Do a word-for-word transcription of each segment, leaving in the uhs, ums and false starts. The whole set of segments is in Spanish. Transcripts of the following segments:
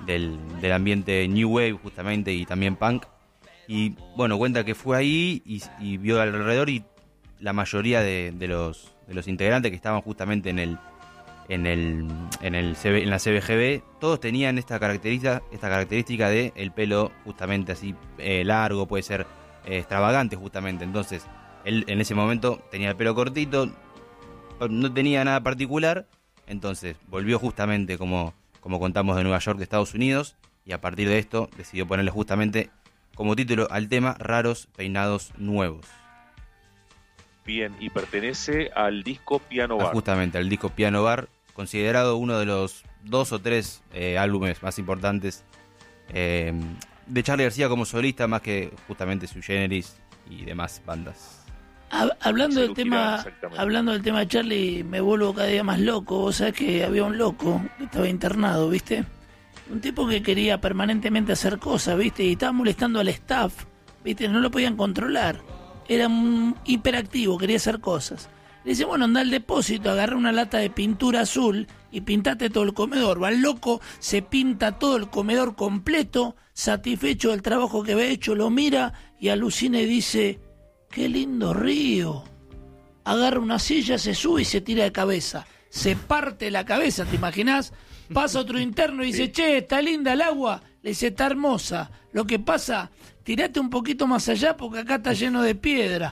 del, del ambiente New Wave justamente y también punk. Y bueno, cuenta que fue ahí y, y vio alrededor y la mayoría de, de los de los integrantes que estaban justamente en el en el en el C B, en la C B G B, todos tenían esta característica esta característica de el pelo justamente así eh, largo, puede ser eh, extravagante justamente. Entonces él en ese momento tenía el pelo cortito, no tenía nada particular, entonces volvió justamente como como contamos de Nueva York, de Estados Unidos, y a partir de esto decidió ponerle justamente como título al tema Raros Peinados Nuevos. Bien, y pertenece al disco Piano Bar. Ah, justamente, al disco Piano Bar, considerado uno de los dos o tres eh, álbumes más importantes eh, de Charly García como solista, más que justamente Sui Generis y demás bandas. Hablando del tema, hablando del tema de Charly, me vuelvo cada día más loco. Vos sabés que había un loco que estaba internado, ¿viste? Un tipo que quería permanentemente hacer cosas, ¿viste? Y estaba molestando al staff, ¿viste? No lo podían controlar. Era un hiperactivo, quería hacer cosas. Le dice, bueno, anda al depósito, agarra una lata de pintura azul y pintate todo el comedor. Va el loco, se pinta todo el comedor completo, satisfecho del trabajo que había hecho, lo mira y alucina y dice, qué lindo río. Agarra una silla, se sube y se tira de cabeza. Se parte la cabeza, ¿te imaginás? Pasa otro interno y dice, che, está linda el agua. Le dice, está hermosa. Lo que pasa, tirate un poquito más allá porque acá está lleno de piedra.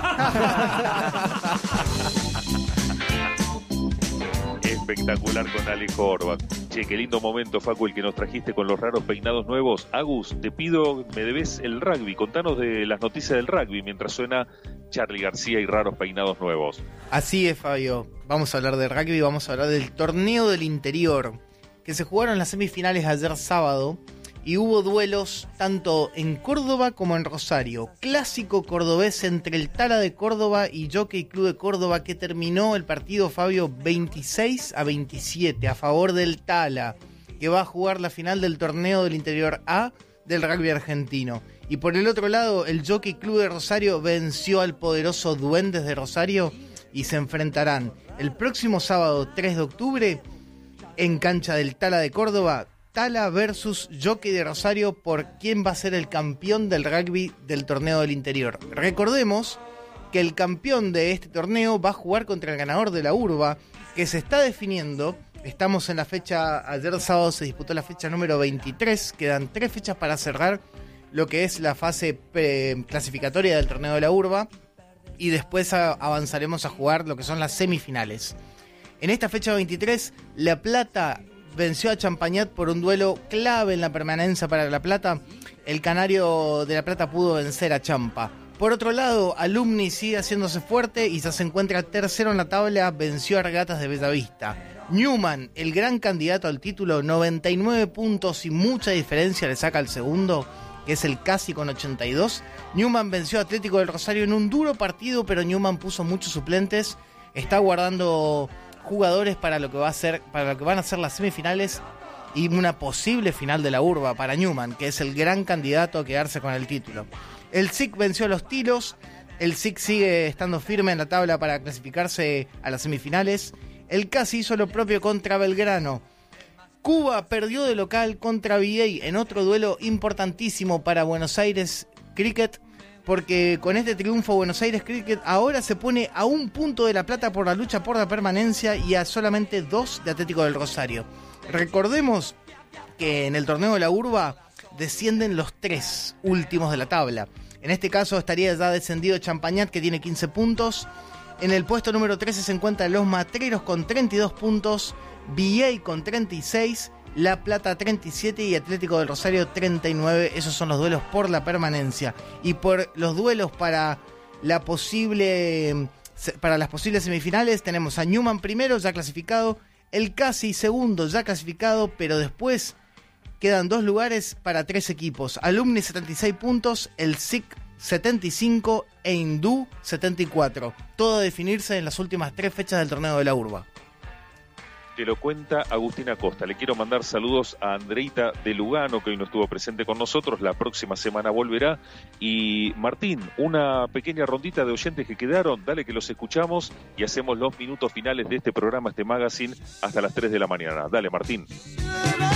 Espectacular con Alejo Orbach. Che, qué lindo momento, Facu, el que nos trajiste con los raros peinados nuevos. Agus, te pido, me debes el rugby. Contanos de las noticias del rugby mientras suena Charly García y raros peinados nuevos. Así es, Fabio. Vamos a hablar de rugby, vamos a hablar del torneo del interior, que se jugaron las semifinales ayer sábado y hubo duelos tanto en Córdoba como en Rosario. Clásico cordobés entre el Tala de Córdoba y Jockey Club de Córdoba, que terminó el partido, Fabio, veintiséis a veintisiete a favor del Tala, que va a jugar la final del torneo del interior A del rugby argentino. Y por el otro lado, el Jockey Club de Rosario venció al poderoso Duendes de Rosario y se enfrentarán el próximo sábado tres de octubre en cancha del Tala de Córdoba. Tala versus Jockey de Rosario por quién va a ser el campeón del rugby del torneo del interior. Recordemos que el campeón de este torneo va a jugar contra el ganador de la urba, que se está definiendo. Estamos en la fecha, ayer sábado se disputó la fecha número veintitrés, quedan tres fechas para cerrar lo que es la fase clasificatoria del torneo de la urba y después a, avanzaremos a jugar lo que son las semifinales. En esta fecha veintitrés, La Plata venció a Champañat por un duelo clave en la permanencia para La Plata. El canario de La Plata pudo vencer a Champa. Por otro lado, Alumni sigue haciéndose fuerte y ya se encuentra tercero en la tabla, venció a Regatas de Bellavista. Newman, el gran candidato al título, noventa y nueve puntos y mucha diferencia le saca al segundo, que es el Casi con ochenta y dos. Newman venció a Atlético del Rosario en un duro partido, pero Newman puso muchos suplentes. Está guardando jugadores para lo que va a ser, para lo que van a ser las semifinales y una posible final de la urba para Newman, que es el gran candidato a quedarse con el título. El S I C venció a los Tilos. El S I C sigue estando firme en la tabla para clasificarse a las semifinales. El Casi hizo lo propio contra Belgrano. Cuba perdió de local contra V A en otro duelo importantísimo para Buenos Aires Cricket, porque con este triunfo Buenos Aires Cricket ahora se pone a un punto de La Plata por la lucha por la permanencia y a solamente dos de Atlético del Rosario. Recordemos que en el torneo de la urba descienden los tres últimos de la tabla. En este caso estaría ya descendido Champañat, que tiene quince puntos. En el puesto número trece se encuentran los Matreros con treinta y dos puntos, V A con treinta y seis, La Plata treinta y siete y Atlético del Rosario treinta y nueve. Esos son los duelos por la permanencia. Y por los duelos para la posible para las posibles semifinales tenemos a Newman primero, ya clasificado, el Casi segundo, ya clasificado, pero después quedan dos lugares para tres equipos. Alumni setenta y seis puntos, el S I C setenta y cinco e Hindú setenta y cuatro. Todo a definirse en las últimas tres fechas del torneo de la urba. Te lo cuenta Agustina Costa. Le quiero mandar saludos a Andreita de Lugano, que hoy no estuvo presente con nosotros. La próxima semana volverá. Y Martín, una pequeña rondita de oyentes que quedaron. Dale que los escuchamos y hacemos los minutos finales de este programa, este magazine, hasta las tres de la mañana. Dale, Martín.